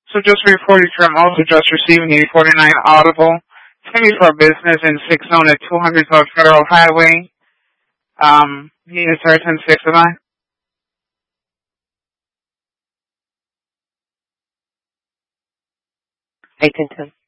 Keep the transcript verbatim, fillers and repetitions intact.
So just reported from also just receiving a forty-nine audible. It's going to be for a business in six zone at two hundred South Federal Highway. Um, unit starts in six of nine. eight ten ten.